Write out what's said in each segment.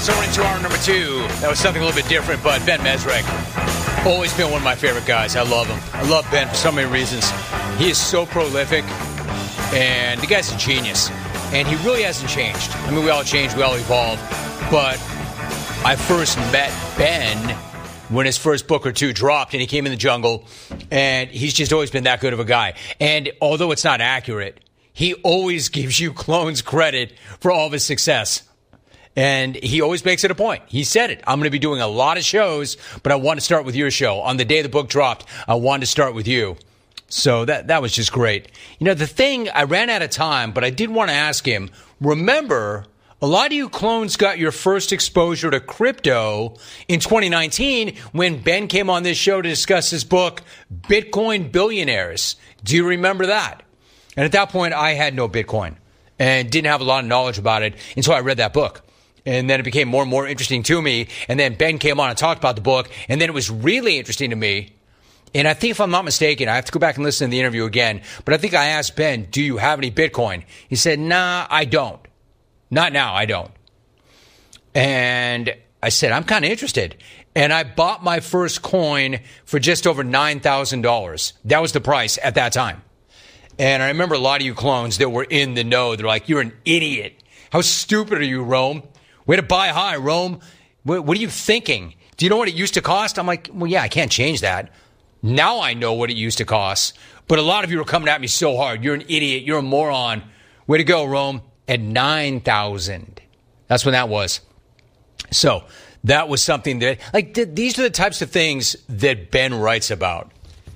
So we're into hour number 2. That was something a little bit different, but Ben Mesrich, always been one of my favorite guys. I love him. I love Ben for so many reasons. He is so prolific, and the guy's a genius. And he really hasn't changed. I mean, we all change, we all evolve. But I first met Ben when his first book or two dropped, and he came in the jungle, and he's just always been that good of a guy. And although it's not accurate, he always gives you clones credit for all of his success. And he always makes it a point. He said it. I'm going to be doing a lot of shows, but I want to start with your show. On the day the book dropped, I wanted to start with you. So that was just great. You know, the thing, I ran out of time, but I did want to ask him, remember, a lot of you clones got your first exposure to crypto in 2019 when Ben came on this show to discuss his book, Bitcoin Billionaires. Do you remember that? And at that point, I had no Bitcoin and didn't have a lot of knowledge about it until I read that book. And then it became more and more interesting to me. And then Ben came on and talked about the book. And then it was really interesting to me. And I think if I'm not mistaken, I have to go back and listen to the interview again. But I think I asked Ben, do you have any Bitcoin? He said, nah, I don't. Not now, I don't. And I said, I'm kind of interested. And I bought my first coin for just over $9,000. That was the price at that time. And I remember a lot of you clones that were in the know. They're like, you're an idiot. How stupid are you, Rome? Way to buy high, Rome. What are you thinking? Do you know what it used to cost? I'm like, well, yeah, I can't change that. Now I know what it used to cost. But a lot of you are coming at me so hard. You're an idiot. You're a moron. Way to go, Rome. At 9,000. That's when that was. So that was something that, like, these are the types of things that Ben writes about.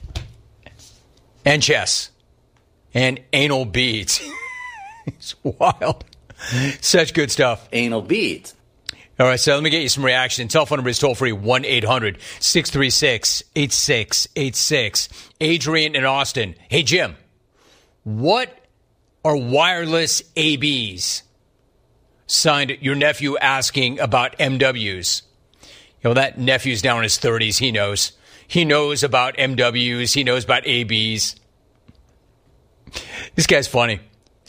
And chess. And anal beads. It's wild. Such good stuff. Anal beads. All right, so let me get you some reaction. Telephone number is toll-free, 1-800-636-8686. Adrian in Austin. Hey, Jim, what are wireless ABs? Signed, your nephew asking about MWs. You know, that nephew's now in his 30s. He knows. He knows about MWs. He knows about ABs. This guy's funny.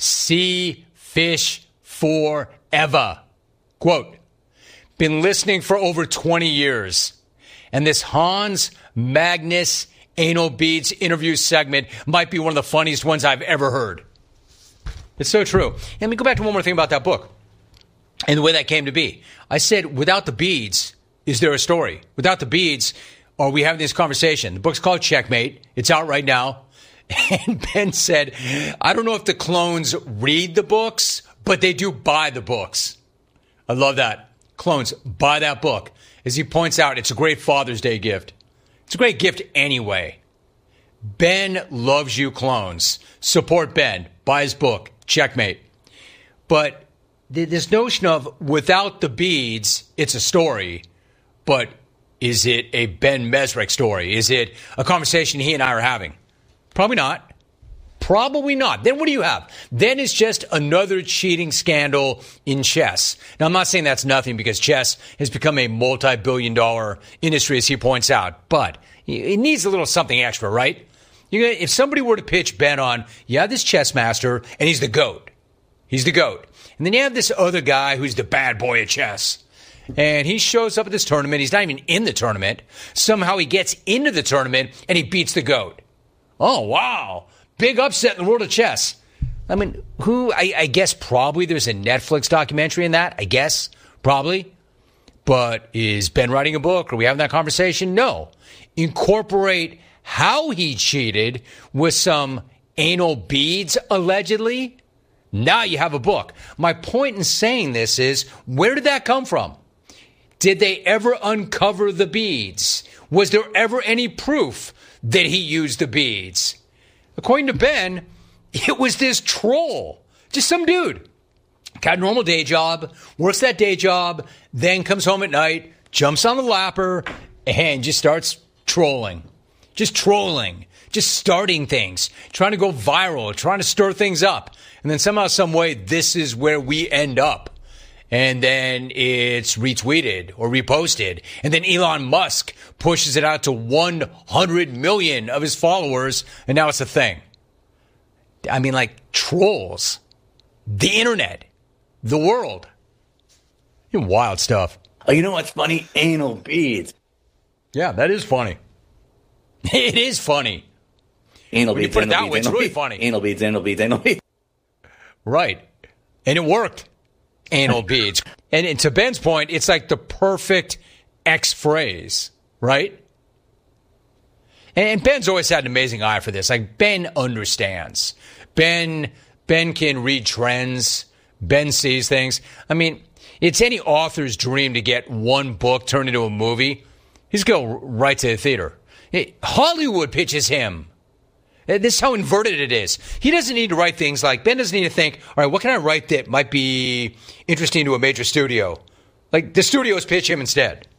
See fish forever. Quote, been listening for over 20 years. And this Hans Magnus Anal Beads interview segment might be one of the funniest ones I've ever heard. It's so true. And let me go back to one more thing about that book and the way that came to be. I said, without the beads, is there a story? Without the beads, are we having this conversation? The book's called Checkmate. It's out right now. And Ben said, I don't know if the clones read the books, but they do buy the books. I love that. Clones, buy that book. As he points out, it's a great Father's Day gift. It's a great gift anyway. Ben loves you, clones. Support Ben. Buy his book, Checkmate. But this notion of without the beads, it's a story. But is it a Ben Mesrich story? Is it a conversation he and I are having? Probably not. Probably not. Then what do you have? Then it's just another cheating scandal in chess. Now, I'm not saying that's nothing because chess has become a multi-billion-dollar industry, as he points out. But it needs a little something extra, right? If somebody were to pitch Ben on, yeah, this chess master, and he's the GOAT. He's the GOAT. And then you have this other guy who's the bad boy of chess. And he shows up at this tournament. He's not even in the tournament. Somehow he gets into the tournament, and he beats the GOAT. Oh, wow. Big upset in the world of chess. I mean, I guess probably there's a Netflix documentary in that. I guess. Probably. But is Ben writing a book? Are we having that conversation? No. Incorporate how he cheated with some anal beads, allegedly. Now you have a book. My point in saying this is, where did that come from? Did they ever uncover the beads? Was there ever any proof that he used the beads? According to Ben, it was this troll. Just some dude. Got a normal day job, works that day job, then comes home at night, jumps on the lapper, and just starts trolling. Just trolling. Just starting things. Trying to go viral. Trying to stir things up. And then somehow, some way, this is where we end up. And then it's retweeted or reposted. And then Elon Musk pushes it out to 100 million of his followers. And now it's a thing. I mean, like trolls, the internet, the world. Wild stuff. Oh, you know what's funny? Anal beads. Yeah, that is funny. It is funny. Anal when beads. You put it that beads, way, it's really funny. Anal beads, anal beads, anal beads. Right. And it worked. Anal beads. And to Ben's point, it's like the perfect X phrase, right? And Ben's always had an amazing eye for this. Like, Ben understands. Ben can read trends. Ben sees things. I mean, it's any author's dream to get one book turned into a movie. He's going right to the theater. Hollywood pitches him. This is how inverted it is. He doesn't need to write things like, Ben doesn't need to think, all right, what can I write that might be interesting to a major studio? Like, the studios pitch him instead.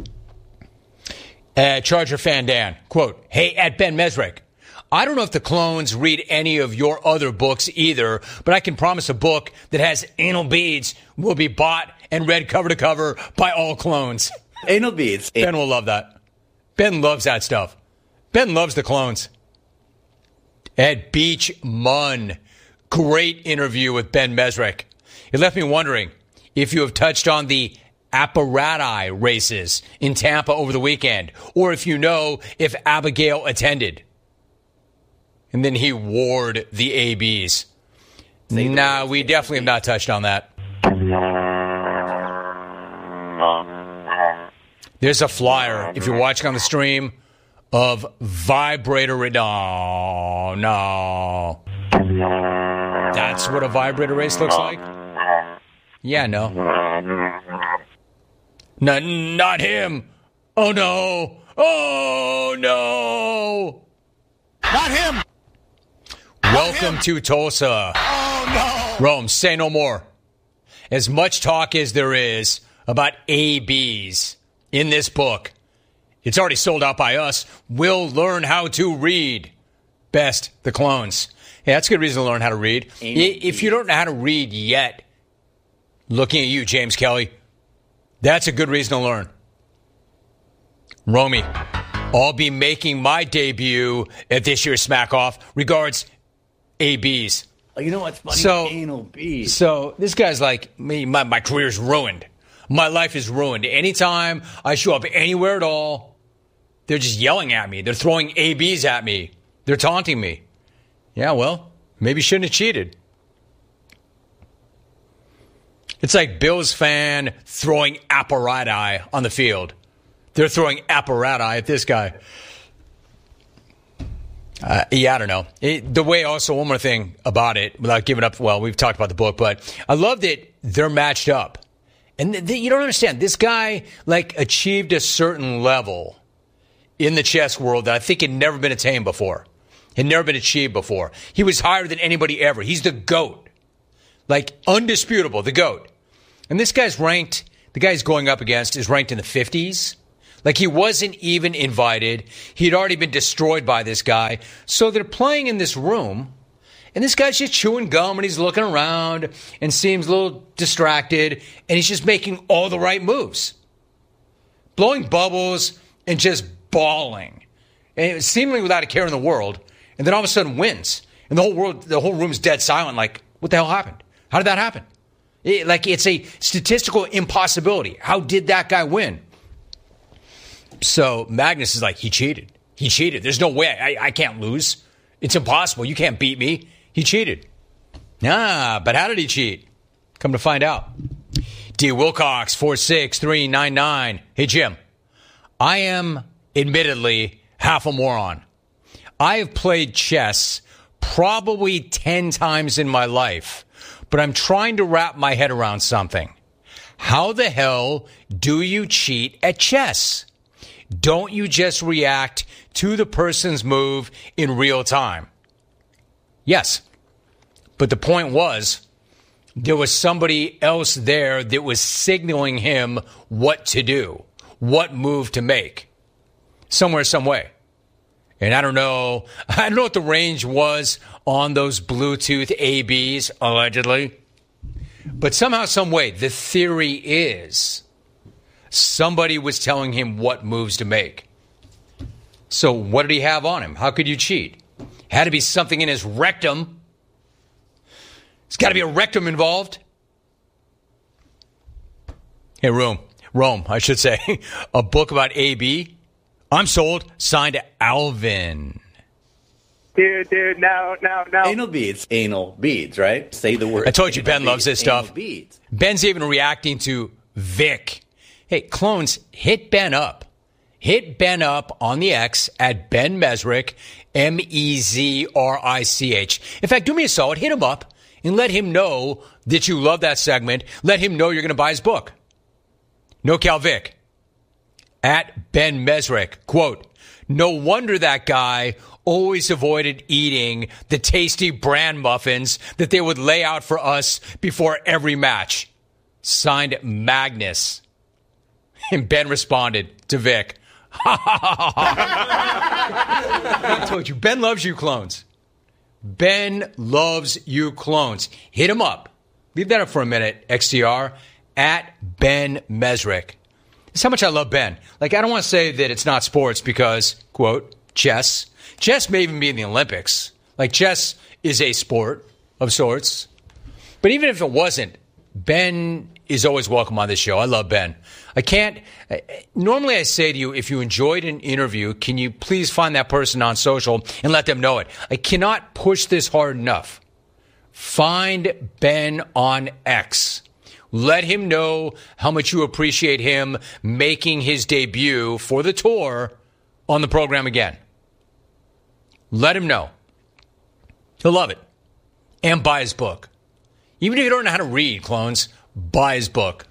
Charger fan Dan, quote, hey, at Ben Mesrick, I don't know if the clones read any of your other books either, but I can promise a book that has anal beads will be bought and read cover to cover by all clones. Anal beads. Ben will love that. Ben loves that stuff. Ben loves the clones. At Beach Munn, great interview with Ben Mesrick. It left me wondering if you have touched on the apparati races in Tampa over the weekend, or if you know if Abigail attended. And then he warred the ABs. Nah, we definitely have not touched on that. There's a flyer, if you're watching on the stream, of vibrator. No. That's what a vibrator race looks like? Yeah, no. Not him. Oh, no. Oh, no. Not him. Welcome to Tulsa. Oh, no. Rome, say no more. As much talk as there is about ABs in this book, it's already sold out by us. We'll learn how to read. Best, the clones. Yeah, that's a good reason to learn how to read. If you don't know how to read yet, looking at you, James Kelly, that's a good reason to learn. Romy, I'll be making my debut at this year's Smack Off. Regards, ABs. Oh, you know what's funny? Anal beads. So this guy's like, me, my career's ruined. My life is ruined. Anytime I show up anywhere at all, they're just yelling at me. They're throwing ABs at me. They're taunting me. Yeah, well, maybe you shouldn't have cheated. It's like Bills fan throwing apparati on the field. They're throwing apparati at this guy. Yeah, I don't know. The way also, one more thing about it, without giving up, well, we've talked about the book, but I love that they're matched up. And you don't understand. This guy, like, achieved a certain level in the chess world that I think had never been attained before. Had never been achieved before. He was higher than anybody ever. He's the GOAT. Like, undisputable, the GOAT. And this guy's ranked, the guy he's going up against is ranked in the 50s. Like, he wasn't even invited. He'd already been destroyed by this guy. So they're playing in this room, and this guy's just chewing gum, and he's looking around and seems a little distracted, and he's just making all the right moves. Blowing bubbles and just bawling. And seemingly without a care in the world, and then all of a sudden wins. And the whole room's dead silent, like, what the hell happened? How did that happen? It's a statistical impossibility. How did that guy win? So Magnus is like, he cheated. He cheated. There's no way. I can't lose. It's impossible. You can't beat me. He cheated. But how did he cheat? Come to find out. D. Wilcox, 46399. Hey, Jim. I am admittedly half a moron. I have played chess probably 10 times in my life, but I'm trying to wrap my head around something. How the hell do you cheat at chess? Don't you just react to the person's move in real time? Yes. But the point was, there was somebody else there that was signaling him what to do, what move to make, somewhere, some way. And I don't know what the range was on those Bluetooth ABs, allegedly. But somehow, some way, the theory is somebody was telling him what moves to make. So what did he have on him? How could you cheat? Had to be something in his rectum. There's got to be a rectum involved. Hey, Rome, I should say. A book about AB. I'm sold. Signed Alvin. Dude, no. Anal beads, right? Say the word. I told you Ben loves this stuff. Beads. Ben's even reacting to Vic. Hey, clones, hit Ben up. Hit Ben up on the X at Ben Mezrich, Mezrich. In fact, do me a solid, hit him up and let him know that you love that segment. Let him know you're going to buy his book. No Cal Vic. At Ben Mezrich, quote, no wonder that guy always avoided eating the tasty bran muffins that they would lay out for us before every match. Signed, Magnus. And Ben responded to Vic, I told you, Ben loves you, clones. Ben loves you, clones. Hit him up. Leave that up for a minute, XTR, at Ben Mezrich. It's how much I love Ben. Like, I don't want to say that it's not sports because, quote, chess. Chess may even be in the Olympics. Like, chess is a sport of sorts. But even if it wasn't, Ben is always welcome on this show. I love Ben. Normally I say to you, if you enjoyed an interview, can you please find that person on social and let them know it? I cannot push this hard enough. Find Ben on X. Let him know how much you appreciate him making his debut for the tour on the program again. Let him know. He'll love it. And buy his book. Even if you don't know how to read, clones, buy his book.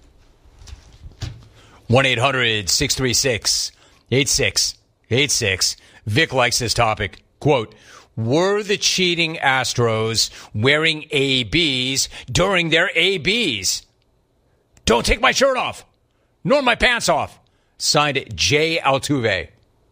1-800-636-8686. Vic likes this topic. Quote, were the cheating Astros wearing ABs during their ABs? Don't take my shirt off, nor my pants off. Signed, Jay Altuve.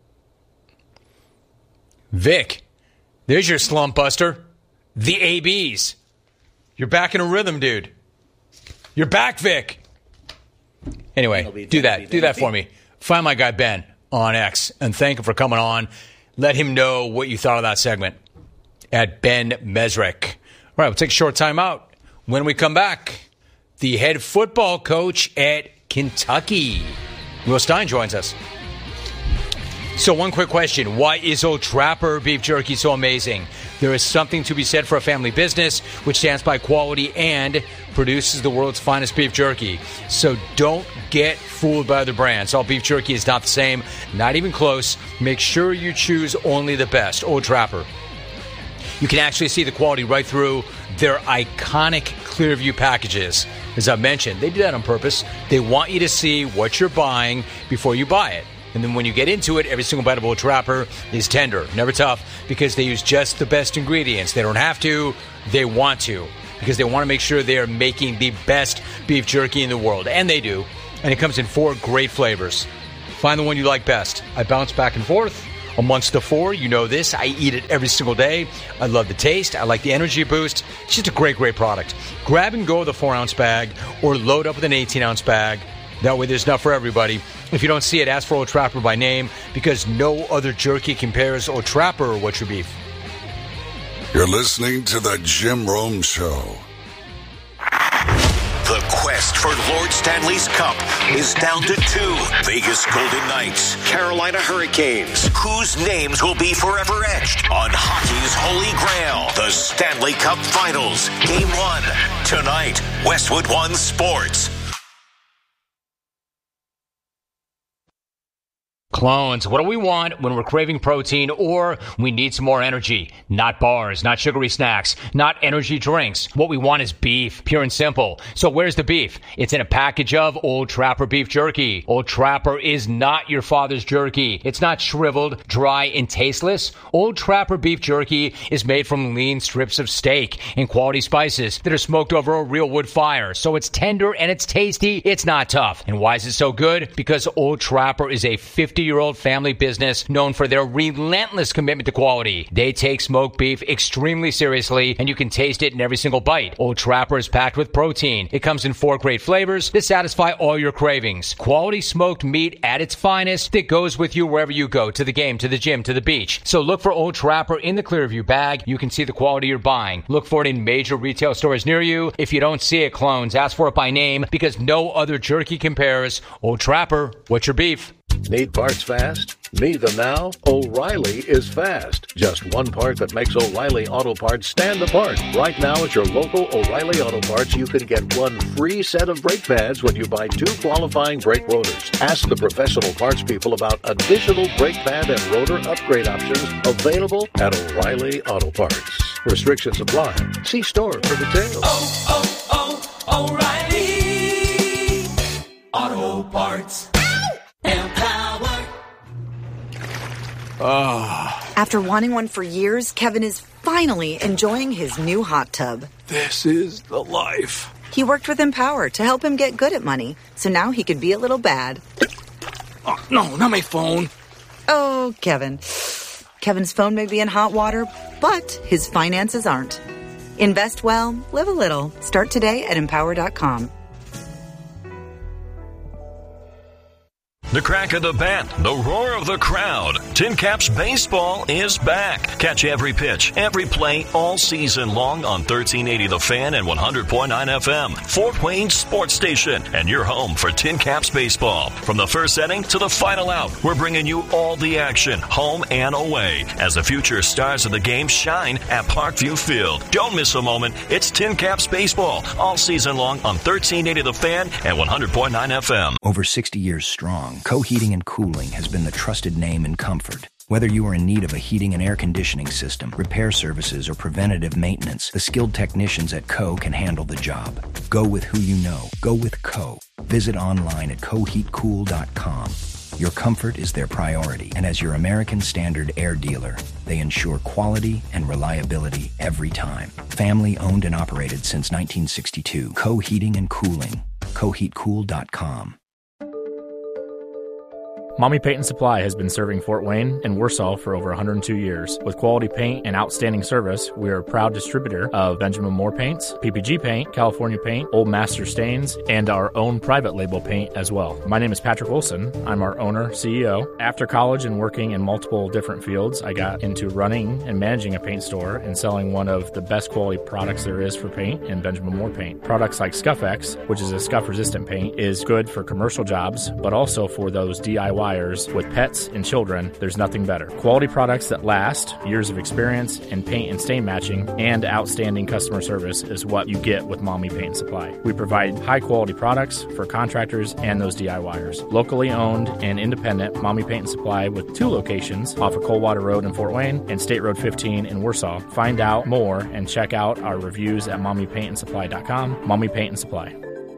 Vic, there's your slump buster. The ABs. You're back in a rhythm, dude. You're back, Vic. Anyway, do that for me. Find my guy Ben on X and thank him for coming on. Let him know what you thought of that segment at Ben Mezrich. All right, we'll take a short time out. When we come back, the head football coach at Kentucky, Will Stein, joins us. So one quick question. Why is Old Trapper beef jerky so amazing? There is something to be said for a family business which stands by quality and produces the world's finest beef jerky. So don't get fooled by other brands. All beef jerky is not the same, not even close. Make sure you choose only the best. Old Trapper. You can actually see the quality right through their iconic Clearview packages. As I mentioned, they do that on purpose. They want you to see what you're buying before you buy it. And then when you get into it, every single bite of Old Trapper is tender, never tough, because they use just the best ingredients. They don't have to, they want to, because they want to make sure they are making the best beef jerky in the world. And they do. And it comes in 4 great flavors. Find the one you like best. I bounce back and forth amongst the 4. You know this. I eat it every single day. I love the taste. I like the energy boost. It's just a great, great product. Grab and go with a 4-ounce bag or load up with an 18-ounce bag. That way there's enough for everybody. If you don't see it, ask for Old Trapper by name because no other jerky compares Old Trapper or What's Your Beef. You're listening to The Jim Rome Show. The quest for Lord Stanley's Cup is down to 2. Vegas Golden Knights, Carolina Hurricanes. Whose names will be forever etched on hockey's holy grail? The Stanley Cup Finals. Game 1. Tonight, Westwood One Sports. Clones, what do we want when we're craving protein or we need some more energy? Not bars, not sugary snacks, not energy drinks. What we want is beef, pure and simple. So where's the beef? It's in a package of Old Trapper beef jerky. Old Trapper is not your father's jerky. It's not shriveled, dry, and tasteless. Old Trapper beef jerky is made from lean strips of steak and quality spices that are smoked over a real wood fire. So it's tender and it's tasty. It's not tough. And why is it so good? Because Old Trapper is a 50 30-year-old family business known for their relentless commitment to quality. They take smoked beef extremely seriously, and you can taste it in every single bite. Old Trapper is packed with protein. It comes in 4 great flavors to satisfy all your cravings. Quality smoked meat at its finest that goes with you wherever you go, to the game, to the gym, to the beach. So look for Old Trapper in the Clearview bag. You can see the quality you're buying. Look for it in major retail stores near you. If you don't see it, clones, ask for it by name, because no other jerky compares. Old Trapper, what's your beef? Need parts fast? Need them now? O'Reilly is fast. Just one part that makes O'Reilly Auto Parts stand apart. Right now at your local O'Reilly Auto Parts, you can get 1 free set of brake pads when you buy 2 qualifying brake rotors. Ask the professional parts people about additional brake pad and rotor upgrade options available at O'Reilly Auto Parts. Restrictions apply. See store for details. O'Reilly Auto Parts. After wanting one for years, Kevin is finally enjoying his new hot tub. This is the life. He worked with Empower to help him get good at money, so now he could be a little bad. Oh, no, not my phone. Oh, Kevin. Kevin's phone may be in hot water, but his finances aren't. Invest well, live a little. Start today at Empower.com. The crack of the bat, the roar of the crowd. Tin Caps Baseball is back. Catch every pitch, every play, all season long on 1380 The Fan and 100.9 FM. Fort Wayne Sports Station, and your home for Tin Caps Baseball. From the first inning to the final out, we're bringing you all the action, home and away, as the future stars of the game shine at Parkview Field. Don't miss a moment. It's Tin Caps Baseball, all season long on 1380 The Fan and 100.9 FM. Over 60 years strong, Co Heating and Cooling has been the trusted name in comfort. Whether you are in need of a heating and air conditioning system, repair services, or preventative maintenance, the skilled technicians at Co can handle the job. Go with who you know. Go with Co. Visit online at coheatcool.com. Your comfort is their priority, and as your American Standard air dealer, they ensure quality and reliability every time. Family owned and operated since 1962. Co Heating and Cooling. coheatcool.com. Mommy Paint and Supply has been serving Fort Wayne and Warsaw for over 102 years. With quality paint and outstanding service, we are a proud distributor of Benjamin Moore paints, PPG paint, California paint, Old Master stains, and our own private label paint as well. My name is Patrick Wilson. I'm our owner, CEO. After college and working in multiple different fields, I got into running and managing a paint store and selling one of the best quality products there is for paint in Benjamin Moore paint. Products like Scuff-X, which is a scuff-resistant paint, is good for commercial jobs, but also for those DIY with pets and children. There's nothing better. Quality products that last, years of experience in paint and stain matching, and outstanding customer service is what you get with Mommy Paint and Supply. We provide high quality products for contractors and those DIYers. Locally owned and independent, Mommy Paint and Supply with 2 locations off of Coldwater Road in Fort Wayne and State Road 15 in Warsaw. Find out more and check out our reviews at mommypaintandsupply.com. Mommy Paint and Supply.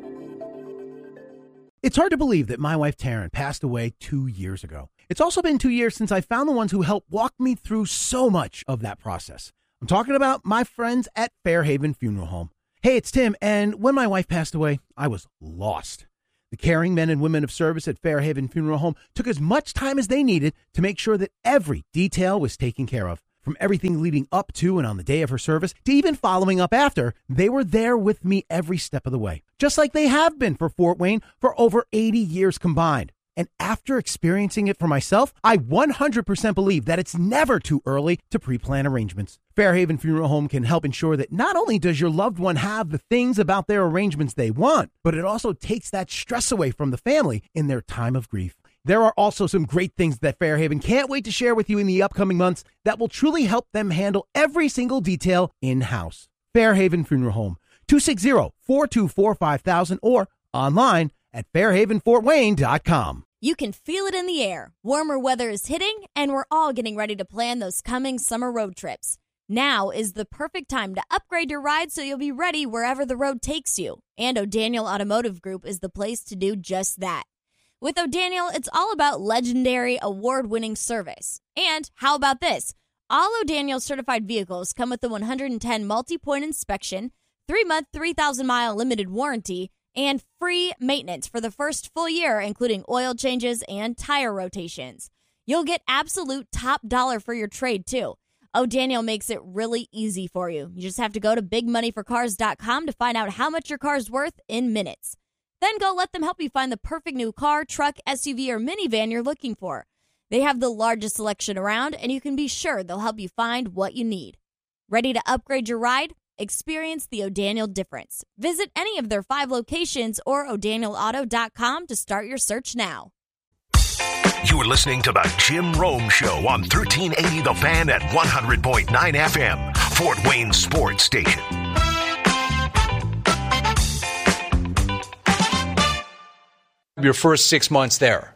It's hard to believe that my wife Taryn passed away 2 years ago. It's also been 2 years since I found the ones who helped walk me through so much of that process. I'm talking about my friends at Fairhaven Funeral Home. Hey, it's Tim, and when my wife passed away, I was lost. The caring men and women of service at Fairhaven Funeral Home took as much time as they needed to make sure that every detail was taken care of. From everything leading up to and on the day of her service to even following up after, they were there with me every step of the way, just like they have been for Fort Wayne for over 80 years combined. And after experiencing it for myself, I 100% believe that it's never too early to pre-plan arrangements. Fairhaven Funeral Home can help ensure that not only does your loved one have the things about their arrangements they want, but it also takes that stress away from the family in their time of grief. There are also some great things that Fairhaven can't wait to share with you in the upcoming months that will truly help them handle every single detail in-house. Fairhaven Funeral Home, 260-424-5000 or online at fairhavenfortwayne.com. You can feel it in the air. Warmer weather is hitting, and we're all getting ready to plan those coming summer road trips. Now is the perfect time to upgrade your ride so you'll be ready wherever the road takes you. And O'Daniel Automotive Group is the place to do just that. With O'Daniel, it's all about legendary, award-winning service. And how about this? All O'Daniel certified vehicles come with the 110 multi-point inspection, 3-month, 3,000-mile limited warranty, and free maintenance for the first full year, including oil changes and tire rotations. You'll get absolute top dollar for your trade, too. O'Daniel makes it really easy for you. You just have to go to bigmoneyforcars.com to find out how much your car's worth in minutes. Then go let them help you find the perfect new car, truck, SUV, or minivan you're looking for. They have the largest selection around, and you can be sure they'll help you find what you need. Ready to upgrade your ride? Experience the O'Daniel difference. Visit any of their 5 locations or o'danielauto.com to start your search now. You're listening to the Jim Rome Show on 1380 The Fan at 100.9 FM, Fort Wayne Sports Station. Your first 6 months there.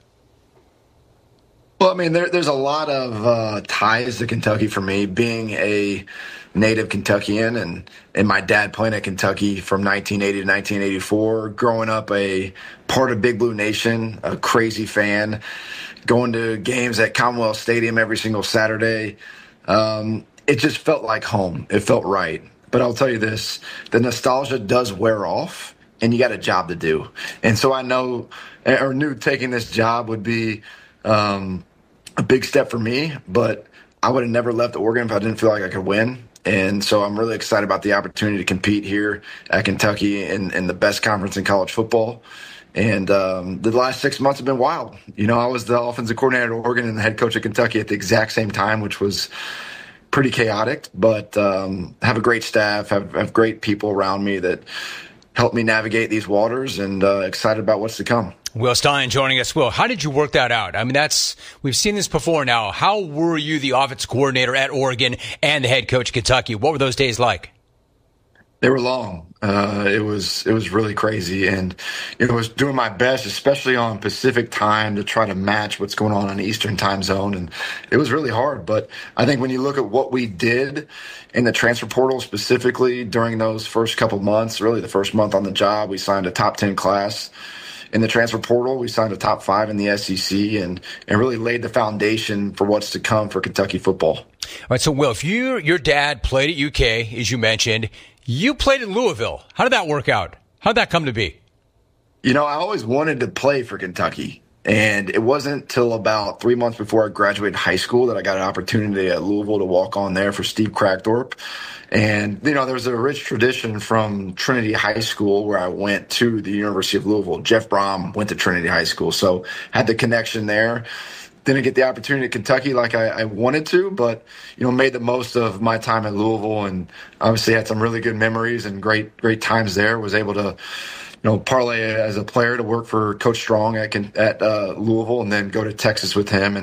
Well, I mean, there's a lot of ties to Kentucky for me, being a native Kentuckian and my dad playing at Kentucky from 1980 to 1984, growing up a part of Big Blue Nation, a crazy fan, going to games at Commonwealth Stadium every single Saturday. It just felt like home. It felt right. But I'll tell you this, the nostalgia does wear off, and you got a job to do. And so I knew taking this job would be a big step for me, but I would have never left Oregon if I didn't feel like I could win. And so I'm really excited about the opportunity to compete here at Kentucky in the best conference in college football. And the last 6 months have been wild. You know, I was the offensive coordinator at Oregon and the head coach at Kentucky at the exact same time, which was pretty chaotic, but have a great staff, have great people around me that help me navigate these waters, and excited about what's to come. Will Stein joining us. Will, how did you work that out? I mean, we've seen this before now. How were you the offensive coordinator at Oregon and the head coach at Kentucky? What were those days like? They were long. It was really crazy, and it was doing my best, especially on Pacific time, to try to match what's going on the Eastern time zone, and it was really hard. But I think when you look at what we did in the transfer portal specifically during those first couple months, really the first month on the job, we signed a top 10 class. In the transfer portal, we signed a top 5 in the SEC and really laid the foundation for what's to come for Kentucky football. All right, so Will, if your dad played at UK, as you mentioned, you played at Louisville. How did that work out? How did that come to be? You know, I always wanted to play for Kentucky, and it wasn't till about 3 months before I graduated high school that I got an opportunity at Louisville to walk on there for Steve Crackthorpe. And, you know, there's a rich tradition from Trinity High School where I went to the University of Louisville. Jeff Brom went to Trinity High School, so had the connection there. Didn't get the opportunity at Kentucky like I wanted to, but, you know, made the most of my time at Louisville and obviously had some really good memories and great times there. Was able to, you know, parlay as a player to work for Coach Strong at Louisville and then go to Texas with him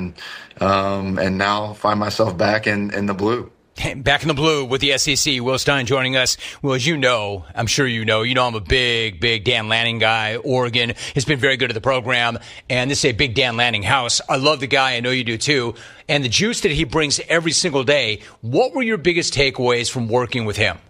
and now find myself back in the blue. Back in the blue with the SEC. Will Stein joining us. Well, as you know, I'm sure you know I'm a big Dan Lanning guy. Oregon has been very good at the program, and this is a big Dan Lanning house. I love the guy. I know you do too. And the juice that he brings every single day. What were your biggest takeaways from working with him?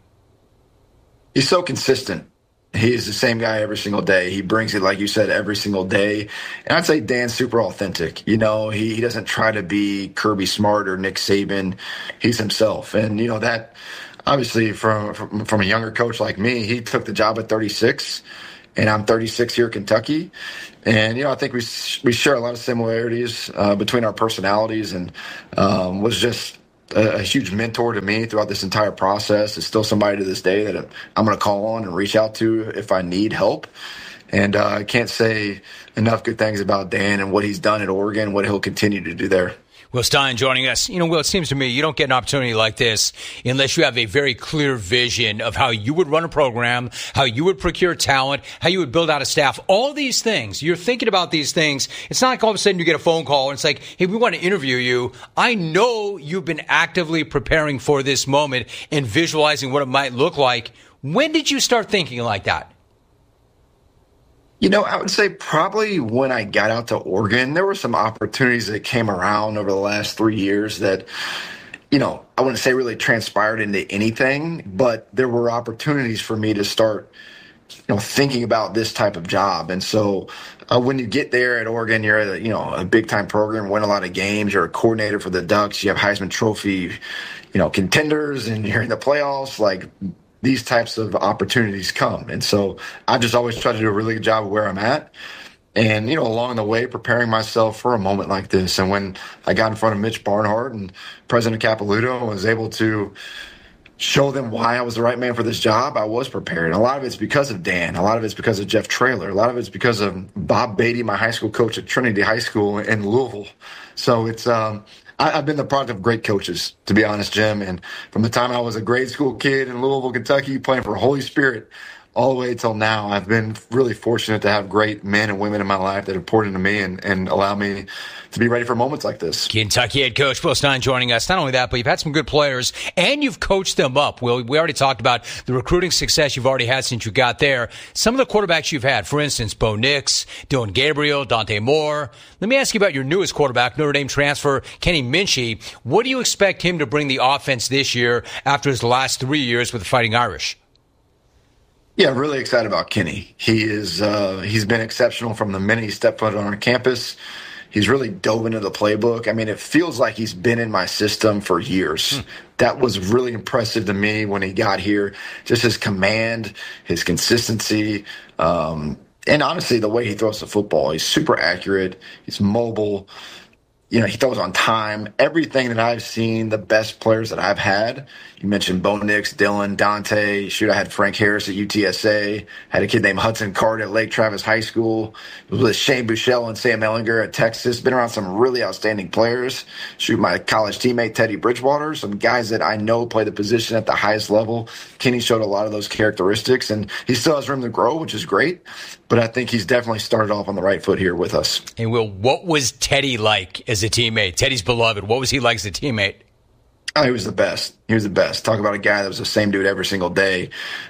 He's so consistent. He's the same guy every single day. He brings it, like you said, every single day. And I'd say Dan's super authentic. You know, he doesn't try to be Kirby Smart or Nick Saban. He's himself. And, you know, that obviously from a younger coach like me, he took the job at 36, and I'm 36 here at Kentucky. And, you know, I think we share a lot of similarities between our personalities, and was just a huge mentor to me throughout this entire process. Is still somebody to this day that I'm going to call on and reach out to if I need help. And I can't say enough good things about Dan and what he's done at Oregon, what he'll continue to do there. Will Stein joining us. You know, Will, it seems to me you don't get an opportunity like this unless you have a very clear vision of how you would run a program, how you would procure talent, how you would build out a staff. All these things, you're thinking about these things. It's not like all of a sudden you get a phone call and it's like, hey, we want to interview you. I know you've been actively preparing for this moment and visualizing what it might look like. When did you start thinking like that? You know, I would say probably when I got out to Oregon, there were some opportunities that came around over the last 3 years that, you know, I wouldn't say really transpired into anything, but there were opportunities for me to start, you know, thinking about this type of job. And so when you get there at Oregon, you're at a big-time program, win a lot of games, you're a coordinator for the Ducks, you have Heisman Trophy, you know, contenders, and you're in the playoffs. Like, these types of opportunities come. And so I just always try to do a really good job of where I'm at. And, along the way, preparing myself for a moment like this. And when I got in front of Mitch Barnhart and President Capilouto and was able to show them why I was the right man for this job, I was prepared. And a lot of it's because of Dan. A lot of it's because of Jeff Traylor. A lot of it's because of Bob Beatty, my high school coach at Trinity High School in Louisville. So it's I've been the product of great coaches, to be honest, Jim. And from the time I was a grade school kid in Louisville, Kentucky, playing for Holy Spirit, all the way till now, I've been really fortunate to have great men and women in my life that have poured into me and allowed me to be ready for moments like this. Kentucky head coach Will Stein joining us. Not only that, but you've had some good players, and you've coached them up. Will, we already talked about the recruiting success you've already had since you got there. Some of the quarterbacks you've had, for instance, Bo Nix, Dylan Gabriel, Dante Moore. Let me ask you about your newest quarterback, Notre Dame transfer, Kenny Minchey. What do you expect him to bring the offense this year after his last 3 years with the Fighting Irish? Yeah, really excited about Kenny. He's been exceptional from the minute he stepped foot on our campus. He's really dove into the playbook. I mean, it feels like he's been in my system for years. That was really impressive to me when he got here. Just his command, his consistency, and honestly, the way he throws the football. He's super accurate. He's mobile. He throws on time. Everything that I've seen, the best players that I've had. You mentioned Bo Nix, Dylan, Dante. I had Frank Harris at UTSA. Had a kid named Hudson Card at Lake Travis High School. It was with Shane Buechele and Sam Ellinger at Texas. Been around some really outstanding players. My college teammate, Teddy Bridgewater. Some guys that I know play the position at the highest level. Kenny showed a lot of those characteristics, and he still has room to grow, which is great. But I think he's definitely started off on the right foot here with us. And Will, what was Teddy like as a teammate? Teddy's beloved. What was he like as a teammate? Oh, he was the best. He was the best. Talk about a guy that was the same dude every single day.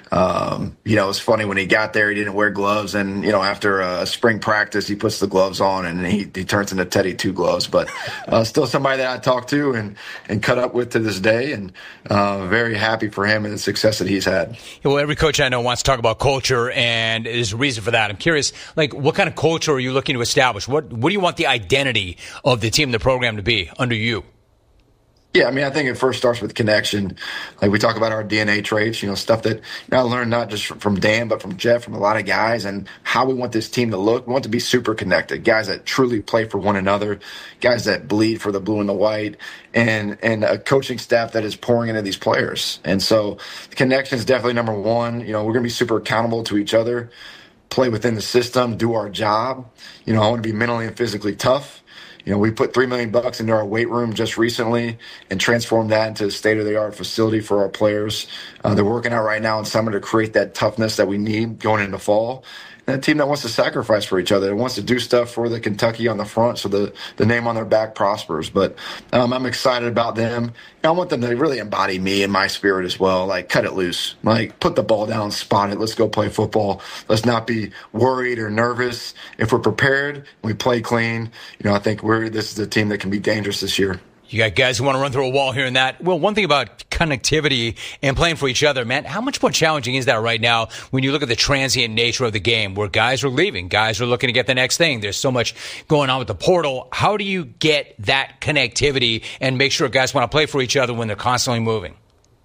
It was funny when he got there, he didn't wear gloves. And, after a spring practice, he puts the gloves on and he turns into Teddy Two Gloves. But still somebody that I talk to and cut up with to this day. And very happy for him and the success that he's had. Yeah, well, every coach I know wants to talk about culture, and there's a reason for that. I'm curious, what kind of culture are you looking to establish? What do you want the identity of the team, the program to be under you? Yeah, I think it first starts with connection. We talk about our DNA traits, stuff that I learned not just from Dan, but from Jeff, from a lot of guys, and how we want this team to look. We want to be super connected, guys that truly play for one another, guys that bleed for the blue and the white, and a coaching staff that is pouring into these players. And so connection is definitely number one. We're going to be super accountable to each other, play within the system, do our job. I want to be mentally and physically tough. We put $3 million into our weight room just recently and transformed that into a state-of-the-art facility for our players. They're working out right now in summer to create that toughness that we need going into fall. And a team that wants to sacrifice for each other, that wants to do stuff for the Kentucky on the front so the name on their back prospers. But I'm excited about them. I want them to really embody me and my spirit as well. Cut it loose. Put the ball down, spot it. Let's go play football. Let's not be worried or nervous. If we're prepared, we play clean. I think this is a team that can be dangerous this year. You got guys who want to run through a wall here and that. Well, one thing about connectivity and playing for each other, man, how much more challenging is that right now when you look at the transient nature of the game where guys are leaving, guys are looking to get the next thing. There's so much going on with the portal. How do you get that connectivity and make sure guys want to play for each other when they're constantly moving?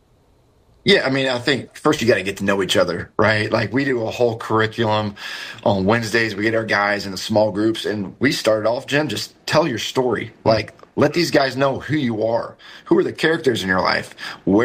Yeah, I think first you got to get to know each other, right? We do a whole curriculum on Wednesdays. We get our guys into small groups, and we started off, Jim, just tell your story. Let these guys know who you are. Who are the characters in your life? Where